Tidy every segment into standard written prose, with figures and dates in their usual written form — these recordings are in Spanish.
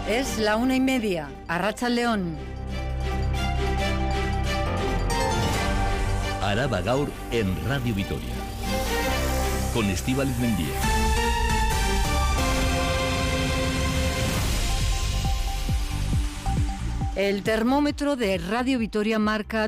Es la 1:30. Arratsaldeon. Araba Gaur en Radio Vitoria. Con Estíbaliz Mendía. El termómetro de Radio Vitoria marca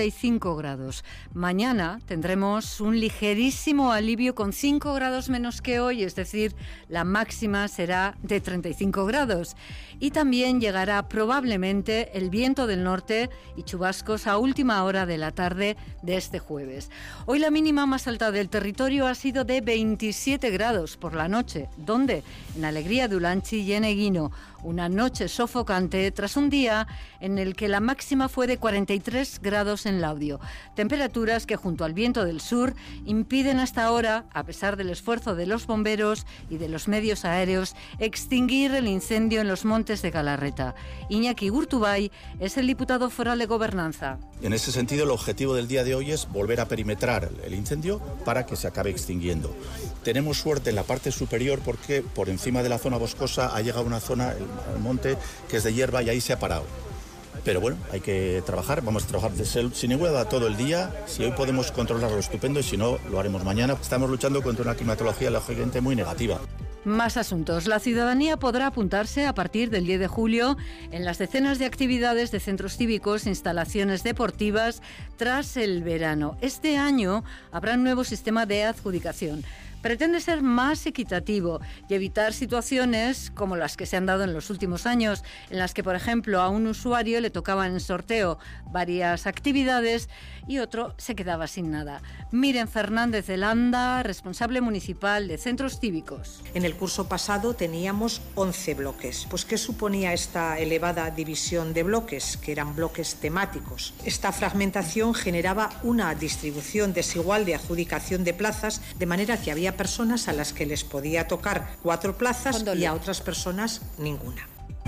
35 grados. Mañana tendremos un ligerísimo alivio con 5 grados menos que hoy, es decir, la máxima será de 35 grados. Y también llegará probablemente el viento del norte y chubascos a última hora de la tarde de este jueves. Hoy la mínima más alta del territorio ha sido de 27 grados por la noche. ¿Dónde? En Alegría de Ulanchi y en Eguino. Una noche sofocante tras un día en el que la máxima fue de 43 grados en Laudio. Temperaturas que junto al viento del sur impiden hasta ahora, a pesar del esfuerzo de los bomberos y de los medios aéreos, extinguir el incendio en los montes de Galarreta. Iñaki Gurtubay es el diputado foral de Gobernanza. En ese sentido, el objetivo del día de hoy es volver a perimetrar el incendio para que se acabe extinguiendo. Tenemos suerte en la parte superior porque por encima de la zona boscosa ha llegado una zona, el monte, que es de hierba y ahí se ha parado. Pero bueno, hay que trabajar, vamos a trabajar sin ninguna duda todo el día. Si hoy podemos controlarlo, estupendo, y si no, lo haremos mañana. Estamos luchando contra una climatología, lógicamente, muy negativa. Más asuntos. La ciudadanía podrá apuntarse a partir del 10 de julio en las decenas de actividades de centros cívicos, instalaciones deportivas tras el verano. Este año habrá un nuevo sistema de adjudicación. Pretende ser más equitativo y evitar situaciones como las que se han dado en los últimos años, en las que, por ejemplo, a un usuario le tocaban en sorteo varias actividades y otro se quedaba sin nada. Miren Fernández de Landa, responsable municipal de centros cívicos. En el curso pasado teníamos 11 bloques. Pues, ¿qué suponía esta elevada división de bloques? Que eran bloques temáticos. Esta fragmentación generaba una distribución desigual de adjudicación de plazas, de manera que había personas a las que les podía tocar 4 plazas y a otras personas ninguna.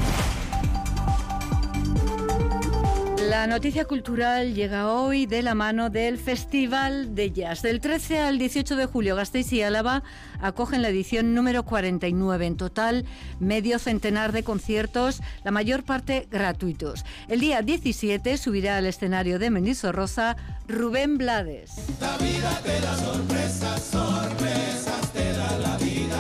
La noticia cultural llega hoy de la mano del Festival de Jazz. Del 13 al 18 de julio, Gasteiz y Álava acogen la edición número 49. En total, medio centenar de conciertos, la mayor parte gratuitos. El día 17 subirá al escenario de Mendizorroza Rubén Blades. La vida te da sorpresas, sorpresas te da la vida.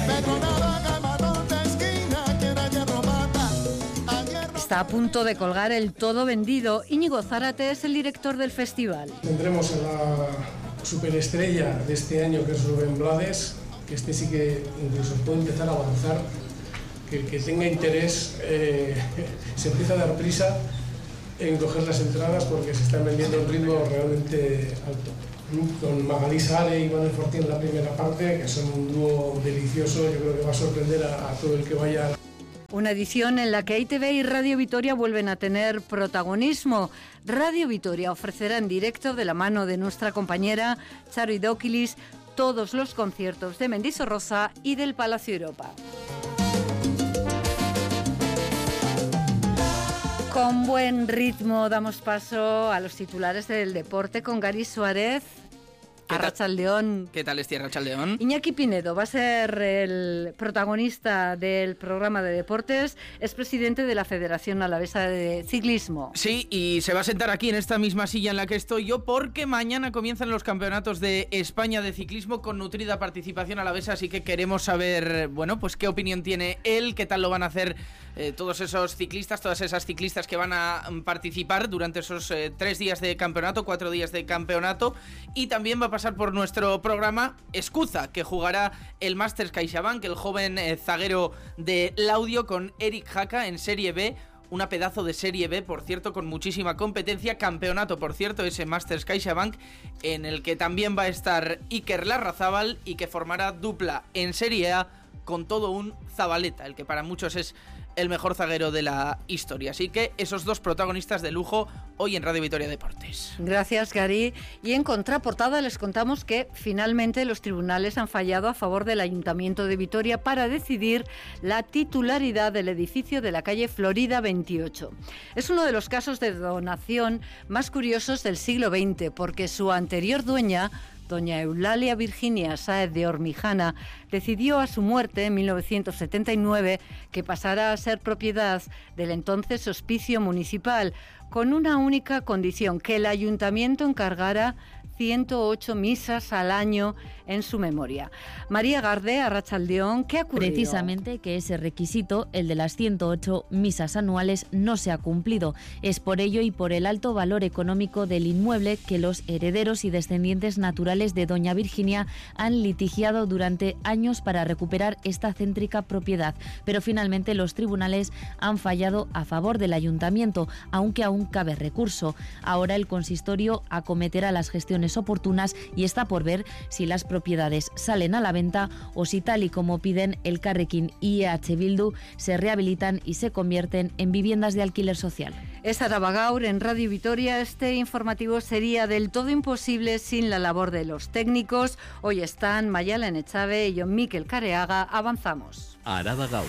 Está a punto de colgar el todo vendido. Íñigo Zárate es el director del festival. Tendremos a la superestrella de este año, que es Rubén Blades, que este sí que incluso puede empezar a avanzar, que el que tenga interés se empieza a dar prisa en coger las entradas porque se están vendiendo a un ritmo realmente alto. Con Magalí Sale y Manuel Fortín en la primera parte, que son un dúo delicioso, yo creo que va a sorprender a todo el que vaya. Una edición en la que ITV y Radio Vitoria vuelven a tener protagonismo. Radio Vitoria ofrecerá en directo, de la mano de nuestra compañera Charo Idóquilis, todos los conciertos de Mendizorroza y del Palacio Europa. Con buen ritmo damos paso a los titulares del deporte con Gary Suárez. Arratsaldeon. ¿Qué tal, Esti? Arratsaldeon. Iñaki Pinedo va a ser el protagonista del programa de deportes, es presidente de la Federación Alavesa de Ciclismo. Sí, y se va a sentar aquí en esta misma silla en la que estoy yo porque mañana comienzan los campeonatos de España de ciclismo con nutrida participación alavesa, así que queremos saber, bueno, pues qué opinión tiene él, qué tal lo van a hacer todos esos ciclistas, todas esas ciclistas que van a participar durante esos 3 días de campeonato, 4 días de campeonato, y también va a pasar por nuestro programa Escuza, que jugará el Masters CaixaBank, el joven zaguero de Laudio, con Eric Jaca en Serie B. Una pedazo de Serie B, por cierto, con muchísima competencia. Campeonato, por cierto, ese Masters CaixaBank, en el que también va a estar Iker Larrazábal y que formará dupla en Serie A con todo un Zabaleta, el que para muchos es el mejor zaguero de la historia. Así que esos dos protagonistas de lujo hoy en Radio Vitoria Deportes. Gracias, Gary. Y en contraportada les contamos que finalmente los tribunales han fallado a favor del Ayuntamiento de Vitoria para decidir la titularidad del edificio de la calle Florida 28. Es uno de los casos de donación más curiosos del siglo XX, porque su anterior dueña Doña Eulalia Virginia Sáez de Ormijana decidió a su muerte en 1979 que pasara a ser propiedad del entonces Hospicio Municipal, con una única condición: que el ayuntamiento encargara 108 misas al año en su memoria. María Garde, Arratsaldeón, ¿qué ha ocurrido? Precisamente que ese requisito, el de las 108 misas anuales, no se ha cumplido. Es por ello y por el alto valor económico del inmueble que los herederos y descendientes naturales de doña Virginia han litigiado durante años para recuperar esta céntrica propiedad. Pero finalmente los tribunales han fallado a favor del ayuntamiento, aunque aún cabe recurso. Ahora el consistorio acometerá las gestiones oportunas y está por ver si las propiedades salen a la venta o si, tal y como piden Elkarrekin y EH Bildu, se rehabilitan y se convierten en viviendas de alquiler social. Es Araba Gaur en Radio Vitoria. Este informativo sería del todo imposible sin la labor de los técnicos. Hoy están Mayalen Echave y Jon Mikel Careaga. Avanzamos. Araba Gaur.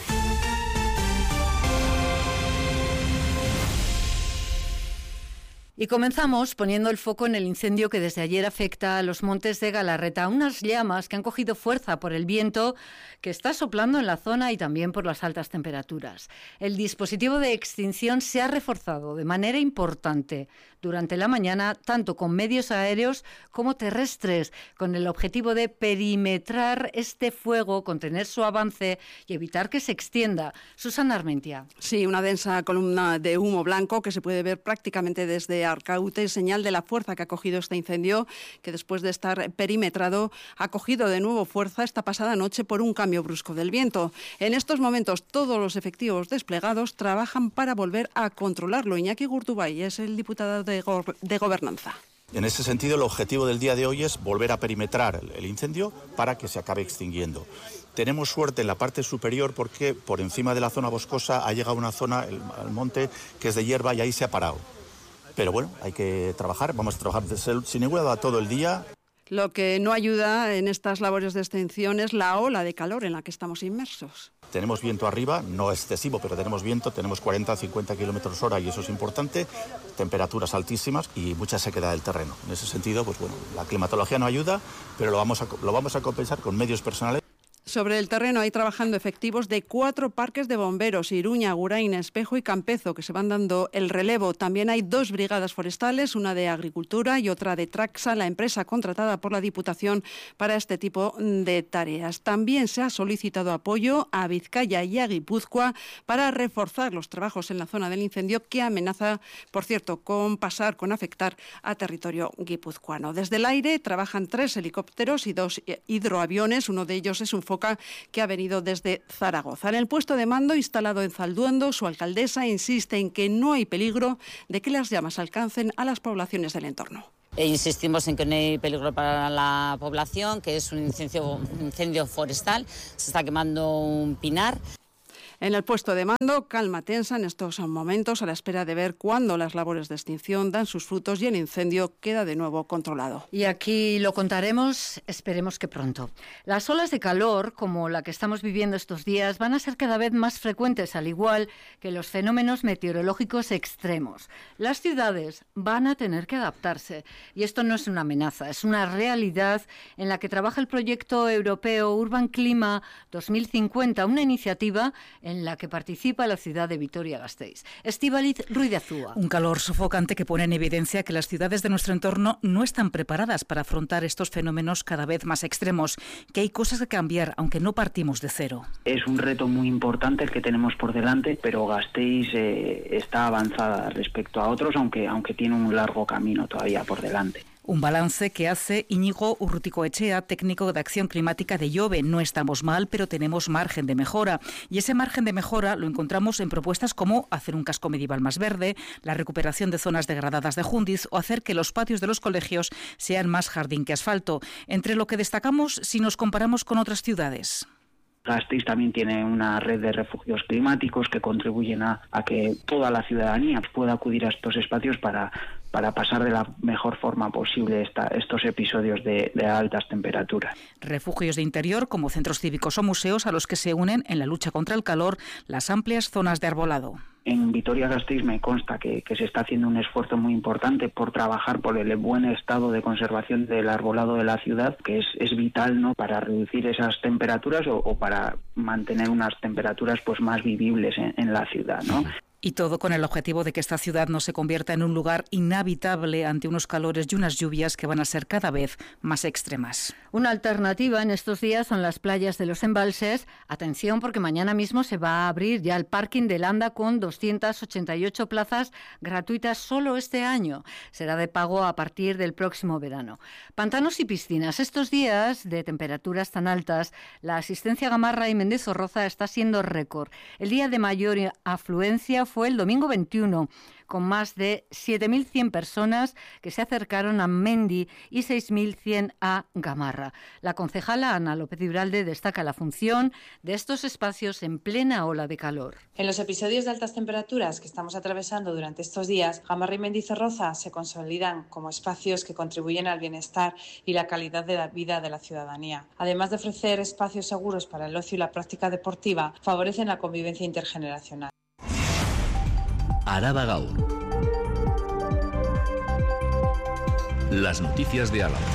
Y comenzamos poniendo el foco en el incendio que desde ayer afecta a los montes de Galarreta, unas llamas que han cogido fuerza por el viento que está soplando en la zona y también por las altas temperaturas. El dispositivo de extinción se ha reforzado de manera importante durante la mañana, tanto con medios aéreos como terrestres, con el objetivo de perimetrar este fuego, contener su avance y evitar que se extienda. Susana Armentia. Sí, una densa columna de humo blanco que se puede ver prácticamente desde Arcaute, señal de la fuerza que ha cogido este incendio, que después de estar perimetrado ha cogido de nuevo fuerza esta pasada noche por un cambio brusco del viento. En estos momentos todos los efectivos desplegados trabajan para volver a controlarlo. Iñaki Gurtubay es el diputado de Gobernanza. En ese sentido, el objetivo del día de hoy es volver a perimetrar el incendio para que se acabe extinguiendo. Tenemos suerte en la parte superior porque por encima de la zona boscosa ha llegado una zona, el monte, que es de hierba y ahí se ha parado. Pero bueno, hay que trabajar, vamos a trabajar sin ninguna duda todo el día. Lo que no ayuda en estas labores de extinción es la ola de calor en la que estamos inmersos. Tenemos viento arriba, no excesivo, pero tenemos viento, tenemos 40 a 50 kilómetros hora y eso es importante, temperaturas altísimas y mucha sequedad del terreno. En ese sentido, pues bueno, la climatología no ayuda, pero lo vamos a compensar con medios personales. Sobre el terreno hay trabajando efectivos de 4 parques de bomberos, Iruña, Agurain, Espejo y Campezo, que se van dando el relevo. También hay 2 brigadas forestales, una de agricultura y otra de Traxa, la empresa contratada por la Diputación para este tipo de tareas. También se ha solicitado apoyo a Vizcaya y a Guipúzcoa para reforzar los trabajos en la zona del incendio que amenaza, por cierto, con afectar a territorio guipuzcoano. Desde el aire trabajan 3 helicópteros y 2 hidroaviones, uno de ellos es un Foca que ha venido desde Zaragoza. En el puesto de mando instalado en Zalduondo, su alcaldesa insiste en que no hay peligro de que las llamas alcancen a las poblaciones del entorno. Insistimos en que no hay peligro para la población, que es un incendio forestal, se está quemando un pinar. En el puesto de mando, calma tensa en estos momentos a la espera de ver cuándo las labores de extinción dan sus frutos y el incendio queda de nuevo controlado. Y aquí lo contaremos, esperemos que pronto. Las olas de calor, como la que estamos viviendo estos días, van a ser cada vez más frecuentes, al igual que los fenómenos meteorológicos extremos. Las ciudades van a tener que adaptarse. Y esto no es una amenaza, es una realidad en la que trabaja el proyecto europeo Urban Clima 2050, una iniciativa en la que participa la ciudad de Vitoria-Gasteiz. Estíbaliz Ruiz de Azúa. Un calor sofocante que pone en evidencia que las ciudades de nuestro entorno no están preparadas para afrontar estos fenómenos cada vez más extremos, que hay cosas que cambiar, aunque no partimos de cero. Es un reto muy importante el que tenemos por delante, pero Gasteiz está avanzada respecto a otros, aunque tiene un largo camino todavía por delante. Un balance que hace Íñigo Urruticoechea, técnico de acción climática de Ihobe. No estamos mal, pero tenemos margen de mejora. Y ese margen de mejora lo encontramos en propuestas como hacer un casco medieval más verde, la recuperación de zonas degradadas de Jundiz o hacer que los patios de los colegios sean más jardín que asfalto. Entre lo que destacamos si nos comparamos con otras ciudades. Gasteiz también tiene una red de refugios climáticos que contribuyen a que toda la ciudadanía pueda acudir a estos espacios para pasar de la mejor forma posible estos episodios de altas temperaturas. Refugios de interior como centros cívicos o museos a los que se unen en la lucha contra el calor las amplias zonas de arbolado. En Vitoria-Gasteiz me consta que se está haciendo un esfuerzo muy importante por trabajar por el buen estado de conservación del arbolado de la ciudad, que es vital, ¿no?, para reducir esas temperaturas o para mantener unas temperaturas pues más vivibles en la ciudad, ¿no? Y todo con el objetivo de que esta ciudad no se convierta en un lugar inhabitable ante unos calores y unas lluvias que van a ser cada vez más extremas. Una alternativa en estos días son las playas de los embalses. Atención, porque mañana mismo se va a abrir ya el parking de Landa con 288 plazas gratuitas solo este año. Será de pago a partir del próximo verano. Pantanos y piscinas. Estos días de temperaturas tan altas, la asistencia a Gamarra y Mendizorroza está siendo récord. El día de mayor afluencia fue el domingo 21, con más de 7.100 personas que se acercaron a Mendi y 6.100 a Gamarra. La concejala Ana López Ibralde destaca la función de estos espacios en plena ola de calor. En los episodios de altas temperaturas que estamos atravesando durante estos días, Gamarra y Mendizorroza se consolidan como espacios que contribuyen al bienestar y la calidad de la vida de la ciudadanía. Además de ofrecer espacios seguros para el ocio y la práctica deportiva, favorecen la convivencia intergeneracional. Araba Gaur. Las noticias de Álava.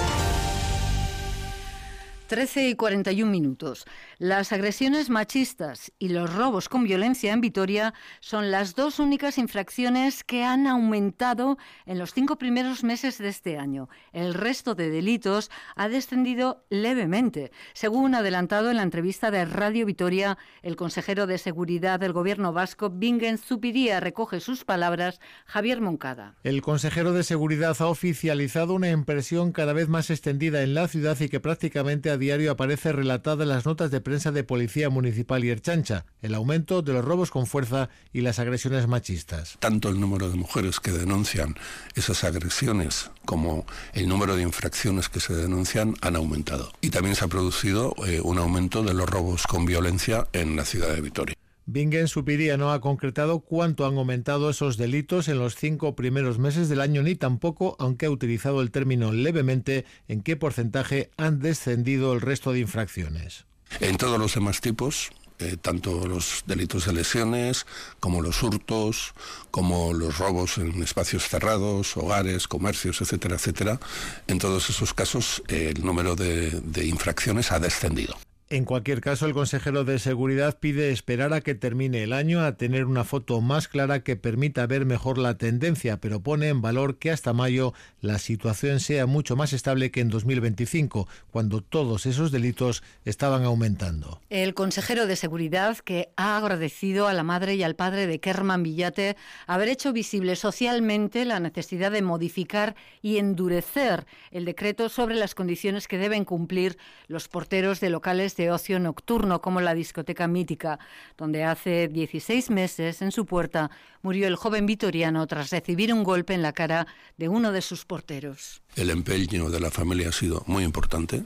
13:41. Las agresiones machistas y los robos con violencia en Vitoria son las dos únicas infracciones que han aumentado en los 5 primeros meses de este año. El resto de delitos ha descendido levemente, según adelantado en la entrevista de Radio Vitoria el consejero de Seguridad del Gobierno vasco, Bingen Zupiria. Recoge sus palabras Javier Moncada. El consejero de Seguridad ha oficializado una impresión cada vez más extendida en la ciudad y que prácticamente a diario aparece relatada en las notas de prensa de Policía Municipal y Ertzaintza, el aumento de los robos con fuerza y las agresiones machistas. Tanto el número de mujeres que denuncian esas agresiones como el número de infracciones que se denuncian han aumentado. Y también se ha producido un aumento de los robos con violencia en la ciudad de Vitoria. Bingen Zupiria no ha concretado cuánto han aumentado esos delitos en los 5 primeros meses del año, ni tampoco, aunque ha utilizado el término levemente, en qué porcentaje han descendido el resto de infracciones. En todos los demás tipos, tanto los delitos de lesiones, como los hurtos, como los robos en espacios cerrados, hogares, comercios, etcétera, etcétera, en todos esos casos el número de infracciones ha descendido. En cualquier caso, el consejero de Seguridad pide esperar a que termine el año a tener una foto más clara que permita ver mejor la tendencia, pero pone en valor que hasta mayo la situación sea mucho más estable que en 2025, cuando todos esos delitos estaban aumentando. El consejero de Seguridad, que ha agradecido a la madre y al padre de Kerman Villate haber hecho visible socialmente la necesidad de modificar y endurecer el decreto sobre las condiciones que deben cumplir los porteros de locales de ocio nocturno, como la discoteca Mítica, donde hace 16 meses en su puerta murió el joven vitoriano tras recibir un golpe en la cara de uno de sus porteros. El empeño de la familia ha sido muy importante.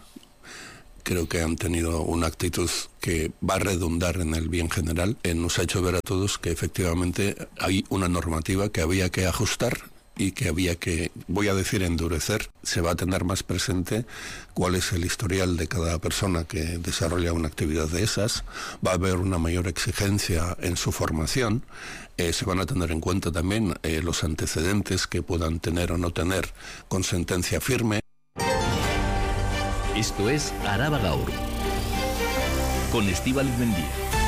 Creo que han tenido una actitud que va a redundar en el bien general. Nos ha hecho ver a todos que efectivamente hay una normativa que había que ajustar y que había que, voy a decir, endurecer. Se va a tener más presente cuál es el historial de cada persona que desarrolla una actividad de esas. Va a haber una mayor exigencia en su formación. Se van a tener en cuenta también los antecedentes que puedan tener o no tener con sentencia firme. Esto es Araba Gaur, con Estíbaliz Mendía.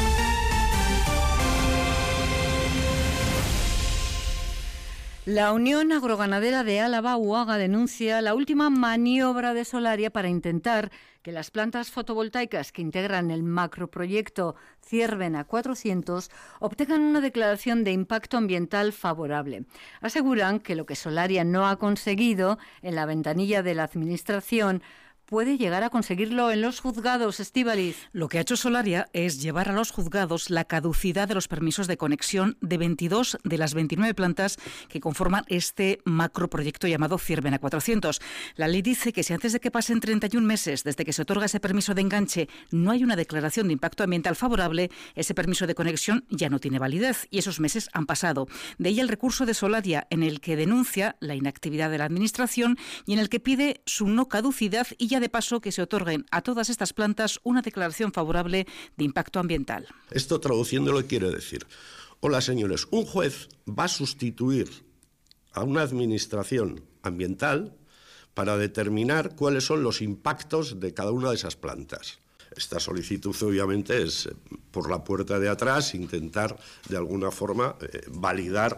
La Unión Agroganadera de Álava, UAGA, denuncia la última maniobra de Solaria para intentar que las plantas fotovoltaicas que integran el macroproyecto Ciervena 400 obtengan una declaración de impacto ambiental favorable. Aseguran que lo que Solaria no ha conseguido en la ventanilla de la Administración puede llegar a conseguirlo en los juzgados, Estíbaliz. Lo que ha hecho Solaria es llevar a los juzgados la caducidad de los permisos de conexión de 22 de las 29 plantas que conforman este macroproyecto llamado Ciervena 400. La ley dice que si antes de que pasen 31 meses desde que se otorga ese permiso de enganche no hay una declaración de impacto ambiental favorable, ese permiso de conexión ya no tiene validez y esos meses han pasado. De ahí el recurso de Solaria, en el que denuncia la inactividad de la Administración y en el que pide su no caducidad y ya de paso que se otorguen a todas estas plantas una declaración favorable de impacto ambiental. Esto, traduciéndolo, quiere decir: Hola, señores. Un juez va a sustituir a una administración ambiental para determinar cuáles son los impactos de cada una de esas plantas. Esta solicitud, obviamente, es por la puerta de atrás intentar, de alguna forma, validar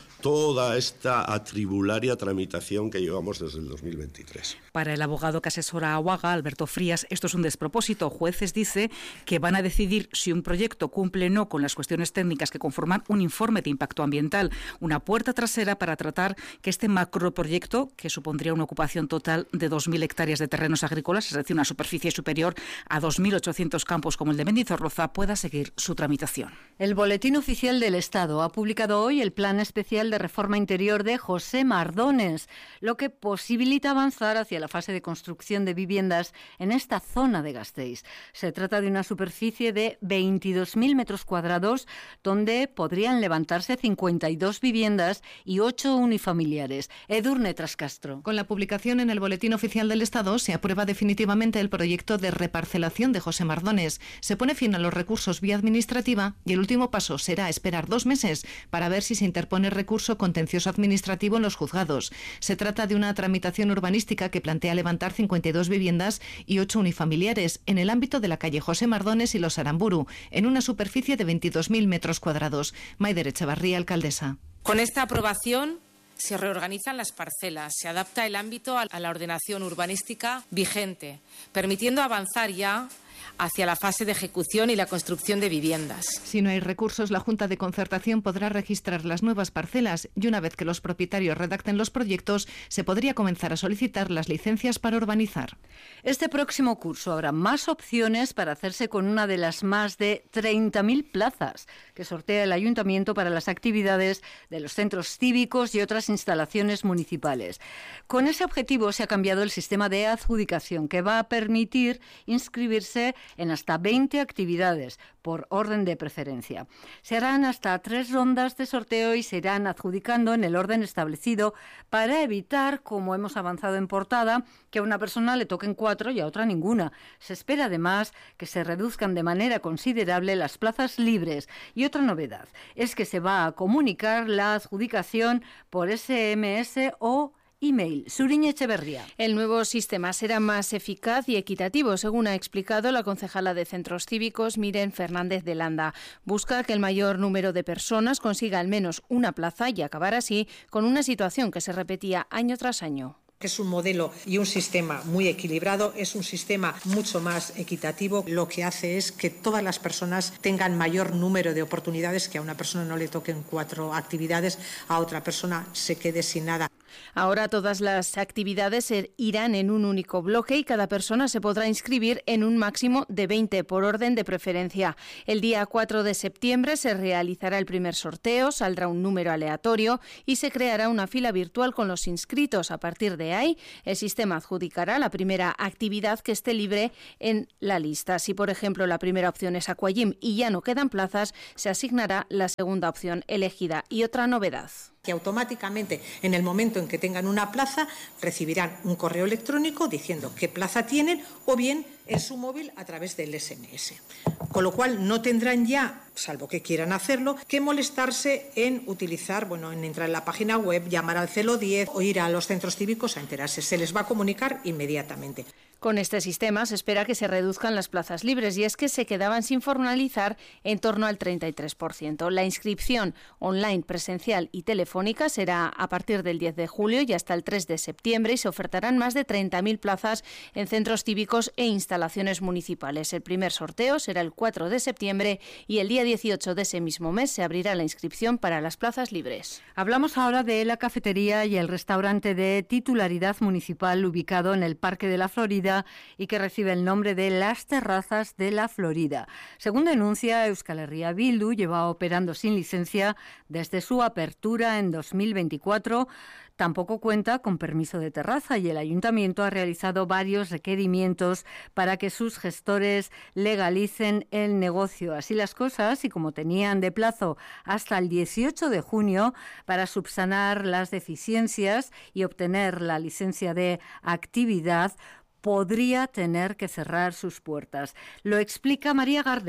toda esta atribularia tramitación que llevamos desde el 2023. Para el abogado que asesora a Waga, Alberto Frías, esto es un despropósito. Jueces dice que van a decidir si un proyecto cumple o no con las cuestiones técnicas que conforman un informe de impacto ambiental, una puerta trasera para tratar que este macroproyecto, que supondría una ocupación total de 2.000 hectáreas de terrenos agrícolas, es decir, una superficie superior a 2.800 campos como el de Mendizorroza, pueda seguir su tramitación. El Boletín Oficial del Estado ha publicado hoy el Plan Especial de Reforma Interior de José Mardones, lo que posibilita avanzar hacia la fase de construcción de viviendas en esta zona de Gasteiz. Se trata de una superficie de 22.000 metros cuadrados, donde podrían levantarse 52 viviendas y 8 unifamiliares. Edurne Trascastro. Con la publicación en el Boletín Oficial del Estado se aprueba definitivamente el proyecto de reparcelación de José Mardones. Se pone fin a los recursos vía administrativa y el último paso será esperar 2 meses para ver si se interpone recurso contencioso administrativo en los juzgados. Se trata de una tramitación urbanística que plantea levantar 52 viviendas y 8 unifamiliares en el ámbito de la calle José Mardones y los Aramburu, en una superficie de 22.000 metros cuadrados. Maider Echevarría, alcaldesa. Con esta aprobación se reorganizan las parcelas, se adapta el ámbito a la ordenación urbanística vigente, permitiendo avanzar ya hacia la fase de ejecución y la construcción de viviendas. Si no hay recursos, la Junta de Concertación podrá registrar las nuevas parcelas y una vez que los propietarios redacten los proyectos, se podría comenzar a solicitar las licencias para urbanizar. Este próximo curso habrá más opciones para hacerse con una de las más de 30.000 plazas que sortea el Ayuntamiento para las actividades de los centros cívicos y otras instalaciones municipales. Con ese objetivo se ha cambiado el sistema de adjudicación que va a permitir inscribirse en hasta 20 actividades por orden de preferencia. Se harán hasta 3 rondas de sorteo y se irán adjudicando en el orden establecido para evitar, como hemos avanzado en portada, que a una persona le toquen 4 y a otra ninguna. Se espera además que se reduzcan de manera considerable las plazas libres. Y otra novedad es que se va a comunicar la adjudicación por SMS o email. Suriñe Echeverría. El nuevo sistema será más eficaz y equitativo, según ha explicado la concejala de Centros Cívicos, Miren Fernández de Landa. Busca que el mayor número de personas consiga al menos una plaza y acabar así con una situación que se repetía año tras año. Es un modelo y un sistema muy equilibrado, es un sistema mucho más equitativo. Lo que hace es que todas las personas tengan mayor número de oportunidades, que a una persona no le toquen 4 actividades, a otra persona se quede sin nada. Ahora todas las actividades irán en un único bloque y cada persona se podrá inscribir en un máximo de 20 por orden de preferencia. El día 4 de septiembre se realizará el primer sorteo, saldrá un número aleatorio y se creará una fila virtual con los inscritos. A partir de ahí, el sistema adjudicará la primera actividad que esté libre en la lista. Si, por ejemplo, la primera opción es Aquagym y ya no quedan plazas, se asignará la segunda opción elegida. Y otra novedad. Que automáticamente, en el momento en que tengan una plaza, recibirán un correo electrónico diciendo qué plaza tienen o bien en su móvil a través del SMS. Con lo cual no tendrán ya, salvo que quieran hacerlo, que molestarse en utilizar, en entrar en la página web, llamar al 010 o ir a los centros cívicos a enterarse. Se les va a comunicar inmediatamente. Con este sistema se espera que se reduzcan las plazas libres y es que se quedaban sin formalizar en torno al 33%. La inscripción online, presencial y telefónica será a partir del 10 de julio y hasta el 3 de septiembre y se ofertarán más de 30.000 plazas en centros cívicos e instalaciones municipales. El primer sorteo será el 4 de septiembre y el día 18 de ese mismo mes se abrirá la inscripción para las plazas libres. Hablamos ahora de la cafetería y el restaurante de titularidad municipal ubicado en el Parque de la Florida y que recibe el nombre de Las Terrazas de la Florida. Según denuncia, Euskal Herria Bildu lleva operando sin licencia desde su apertura en 2024. Tampoco cuenta con permiso de terraza y el Ayuntamiento ha realizado varios requerimientos para que sus gestores legalicen el negocio. Así las cosas, y como tenían de plazo hasta el 18 de junio para subsanar las deficiencias y obtener la licencia de actividad, podría tener que cerrar sus puertas. Lo explica María Garde.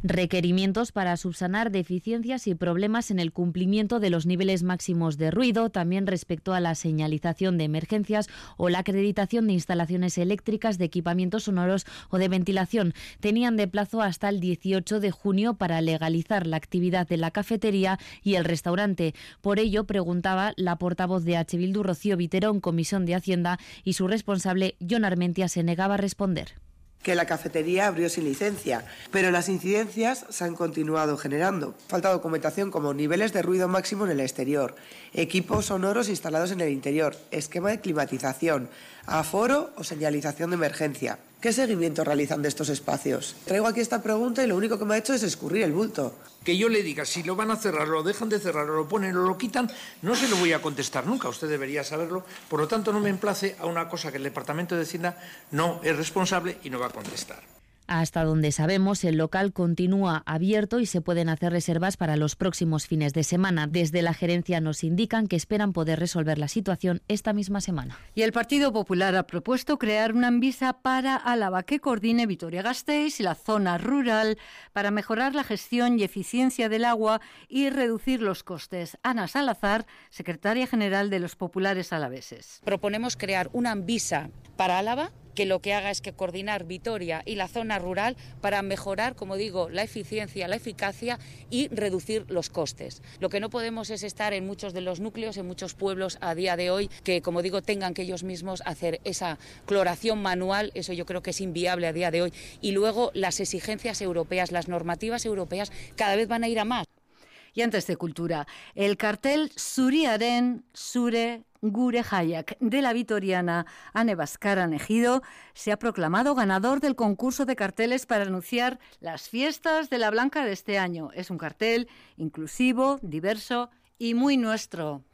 requerimientos para subsanar deficiencias y problemas en el cumplimiento de los niveles máximos de ruido, también respecto a la señalización de emergencias o la acreditación de instalaciones eléctricas, de equipamientos sonoros o de ventilación. Tenían de plazo hasta el 18 de junio para legalizar la actividad de la cafetería y el restaurante. Por ello, preguntaba la portavoz de H. Bildu, Rocío Vitero, en Comisión de Hacienda, y su responsable, Jon Armentia, se negaba a responder. Que la cafetería abrió sin licencia, pero las incidencias se han continuado generando. Falta documentación como niveles de ruido máximo en el exterior, equipos sonoros instalados en el interior, esquema de climatización, aforo o señalización de emergencia. ¿Qué seguimiento realizan de estos espacios? Traigo aquí esta pregunta y lo único que me ha hecho es escurrir el bulto. Que yo le diga si lo van a cerrar, lo dejan de cerrar, o lo ponen o lo quitan, no se lo voy a contestar nunca. Usted debería saberlo. Por lo tanto, no me emplace a una cosa que el Departamento de Hacienda no es responsable y no va a contestar. Hasta donde sabemos, el local continúa abierto y se pueden hacer reservas para los próximos fines de semana. Desde la gerencia nos indican que esperan poder resolver la situación esta misma semana. Y el Partido Popular ha propuesto crear una Anvisa para Álava que coordine Vitoria-Gasteiz y la zona rural para mejorar la gestión y eficiencia del agua y reducir los costes. Ana Salazar, secretaria general de los populares alaveses. Proponemos crear una Anvisa para Álava que lo que haga es que coordinar Vitoria y la zona rural para mejorar, como digo, la eficiencia, la eficacia y reducir los costes. Lo que no podemos es estar en muchos de los núcleos, en muchos pueblos a día de hoy, que, como digo, tengan que ellos mismos hacer esa cloración manual. Eso yo creo que es inviable a día de hoy. Y luego las exigencias europeas, las normativas europeas cada vez van a ir a más. Y antes de cultura, el cartel Zuriaren Zure Gure Jaiak de la vitoriana Ane Bazkaran Ejido se ha proclamado ganador del concurso de carteles para anunciar las fiestas de la Blanca de este año. Es un cartel inclusivo, diverso y muy nuestro.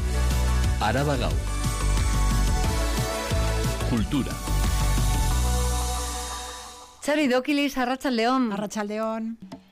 Araba Gaur. Cultura. Chari Dokilis, Arratsaldeon. Arratsaldeon.